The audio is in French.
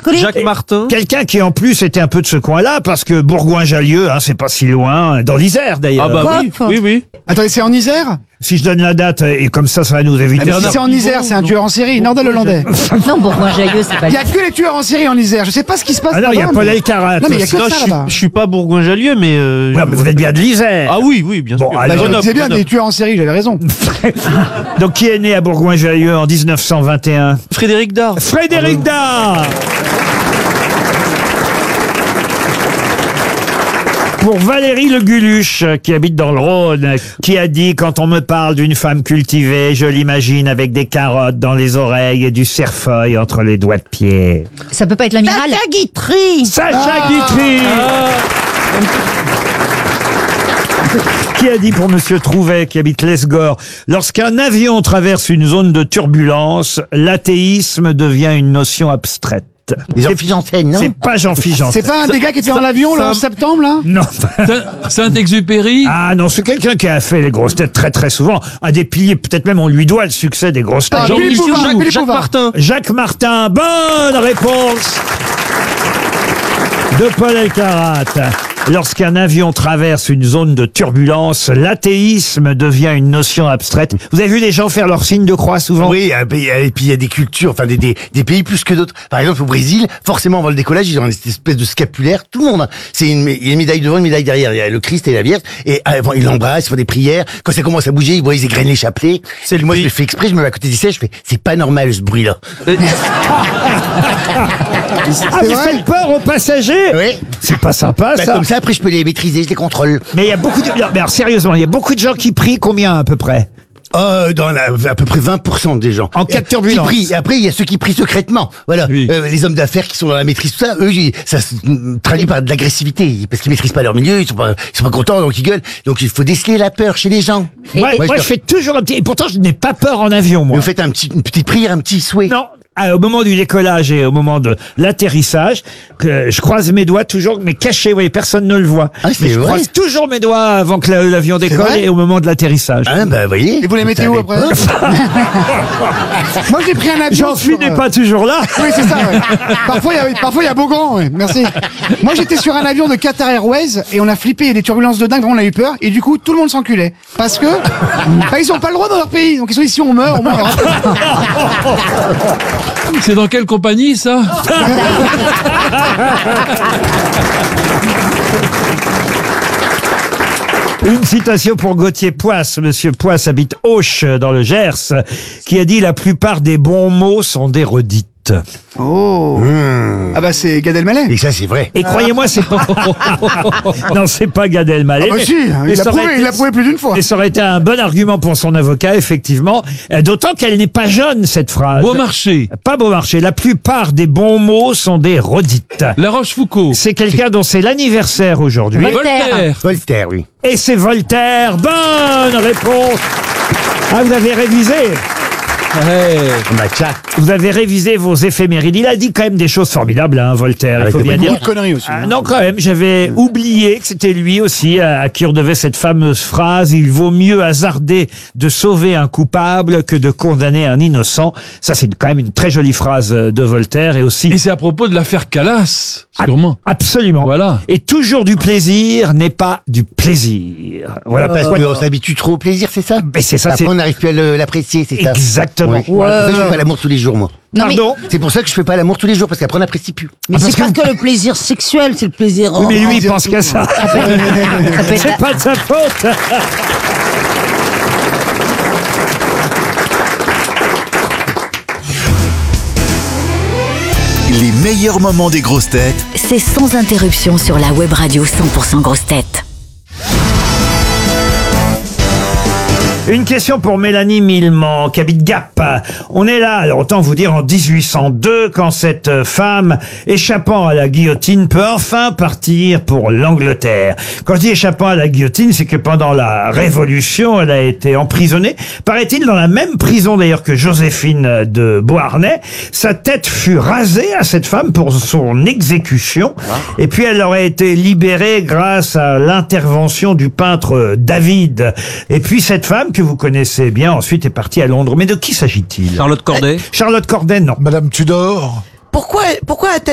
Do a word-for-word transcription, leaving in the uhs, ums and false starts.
alcoolique. Jacques Martin. Quelqu'un qui en plus était un peu de ce coin-là, parce que Bourgoin-Jallieu, hein, c'est pas si loin, dans l'Isère d'ailleurs. Ah bah oui, oui, oui. Attendez, c'est en Isère? Si je donne la date, et comme ça, ça va nous Ah, éviter. mais si c'est en Isère, c'est un tueur en série, nord-hollandais. Non, Bourgoin-Jallieu, c'est pas Il y a que les tueurs en série en Isère. Je sais pas ce qui se passe. Ah non, il y a là-bas, Paul mais- Elkarat. Non, mais il y a que Non, ça je, suis, là-bas. je suis pas Bourgoin-Jallieu, mais... Euh, Ouais, mais vous êtes bien de l'Isère. Ah oui, oui, bien Bon, sûr. alors- Je Grenoble, disais bien Grenoble. des tueurs en série, j'avais raison. Donc, qui est né à Bourgoin-Jallieu en dix-neuf cent vingt et un? Frédéric Dard. Frédéric Dard. Pour Valérie Le Guluche, qui habite dans le Rhône, qui a dit « Quand on me parle d'une femme cultivée, je l'imagine avec des carottes dans les oreilles et du cerfeuil entre les doigts de pied. Ça peut pas être l'amiral. Sacha Guitry. » Sacha Guitry. Qui a dit pour Monsieur Trouvet, qui habite l'Esgore, « Lorsqu'un avion traverse une zone de turbulence, l'athéisme devient une notion abstraite. » Jean-Philippe Janssen, non? C'est pas Jean-Philippe Janssen. C'est pas un des gars qui était dans l'avion le onze septembre, là? Non. Saint-Exupéry. Ah non, c'est quelqu'un qui a fait les grosses têtes très très souvent. Un des piliers, peut-être même on lui doit le succès des grosses têtes. Ah, Jean Philippe Michel, Bouvard, Jacques, Philippe Jacques Bouvard. Martin. Jacques Martin, bonne réponse de Paul Elkarat. Lorsqu'un avion traverse une zone de turbulence, l'athéisme devient une notion abstraite. Vous avez vu les gens faire leur signe de croix souvent? Oui, euh, et puis il y a des cultures, enfin des, des, des pays plus que d'autres. Par exemple, au Brésil, forcément, avant le décollage, ils ont une espèce de scapulaire. Tout le monde, hein. C'est une, il y a une médaille devant, une médaille derrière. Il y a le Christ et la Vierge. Et avant, ils l'embrassent, ils font des prières. Quand ça commence à bouger, ils voient, ils égrènent les chapelets. C'est le Moi, pays. je le fais exprès, je me mets à côté du siège, je fais, c'est pas normal, ce bruit-là. Ah, vous vrai faites peur aux passagers? Oui. C'est pas sympa Bah, ça. comme ça, après, je peux les maîtriser, je les contrôle. Mais il y a beaucoup de... Non, mais alors, sérieusement, il y a beaucoup de gens qui prient combien à peu près? Euh, dans la, à peu près vingt pour cent des gens. En cas de Qui turbulence. prient. Et après, il y a ceux qui prient secrètement. Voilà. Oui. Euh, les hommes d'affaires qui sont dans la maîtrise, tout ça, eux, ils- ça se mm, traduit par de l'agressivité. Parce qu'ils maîtrisent pas leur milieu, ils sont pas, ils sont pas contents, donc ils gueulent. Donc il faut déceler la peur chez les gens. Moi, Moi, moi, je- je fais toujours un petit... Et pourtant, je n'ai pas peur en avion, moi. Vous faites un petit, une petite prière, un petit souhait. Non. Ah, au moment du décollage et au moment de l'atterrissage, que je croise mes doigts toujours, mais cachés, vous voyez, personne ne le voit. Ah, c'est mais je vrai croise toujours mes doigts avant que la- l'avion décolle vrai et au moment de l'atterrissage. Ah, bah, vous voyez. Et vous les mettez où après? Moi, j'ai pris un avion. Jean-Philippe sur, n'est euh, pas toujours là. Oui, c'est ça, ouais. Parfois, il y a, parfois, il y a Beaugrand, ouais. Merci. Moi, j'étais sur un avion de Qatar Airways et on a flippé, il y a des turbulences de dingue, on a eu peur et du coup, tout le monde s'enculait. Parce que, bah, ils ont pas le droit dans leur pays. Donc, ils sont ici, on meurt, on meurt. C'est dans quelle compagnie, ça? Une citation pour Gauthier Poisse. Monsieur Poisse habite Auch, dans le Gers, qui a dit « La plupart des bons mots sont des redites ». Oh. Ah bah, c'est Gad Elmaleh. Et ça, c'est vrai. Et croyez-moi, c'est pas... non, c'est pas Gad Elmaleh. Ah bah si, Mais il l'a ça aurait prouvé, été- il l'a prouvé plus d'une fois. Et ça aurait été un bon argument pour son avocat, effectivement. Euh, D'autant qu'elle n'est pas jeune, cette phrase. Beaumarchais. Pas Beaumarchais. La plupart des bons mots sont des redites. La Rochefoucauld. C'est quelqu'un dont c'est l'anniversaire aujourd'hui. Voltaire. Voltaire, oui. Et c'est Voltaire. Bonne réponse. Ah, vous avez révisé. Ouais. Bah, tcha. Vous avez révisé vos éphémérides. Il a dit quand même des choses formidables, hein, Voltaire. Il Avec faut le bien beaucoup dire. Beaucoup de conneries aussi. Ah, non, quand même, j'avais oublié que c'était lui aussi à, à qui on devait cette fameuse phrase « Il vaut mieux hasarder de sauver un coupable que de condamner un innocent ». Ça, c'est quand même une très jolie phrase de Voltaire et aussi... Et c'est à propos de l'affaire Calas, sûrement. Absolument. Voilà. Et toujours du plaisir n'est pas du plaisir. Voilà. Parce pourquoi- qu'on s'habitue trop au plaisir, c'est ça? Mais c'est ça, Après, c'est... on n'arrive plus à le- l'apprécier, c'est ça? Exactement. Ouais. C'est pour ça que je fais pas l'amour tous les jours, moi. Non, mais, Pardon. C'est pour ça que je fais pas l'amour tous les jours, parce qu'après on n'apprécie plus. Ah, Mais c'est pas que le plaisir sexuel, c'est le plaisir. Mais lui, il dire pense tout. qu'à ça. ça peut être C'est pas de sa faute. Les meilleurs moments des grosses têtes C'est sans interruption sur la web radio cent pour cent grosses têtes. Une question pour Mélanie Millement, qui habite Gap. On est là, alors autant vous dire en dix-huit cent deux, quand cette femme, échappant à la guillotine, peut enfin partir pour l'Angleterre. Quand je dis échappant à la guillotine, c'est que pendant la Révolution, elle a été emprisonnée, paraît-il dans la même prison d'ailleurs que Joséphine de Beauharnais. Sa tête fut rasée à cette femme pour son exécution, et puis elle aurait été libérée grâce à l'intervention du peintre David. Et puis cette femme, que vous connaissez bien, ensuite est partie à Londres. Mais de qui s'agit-il? Charlotte Corday. Charlotte Corday, non. Madame Tudor. Pourquoi, pourquoi a-t-elle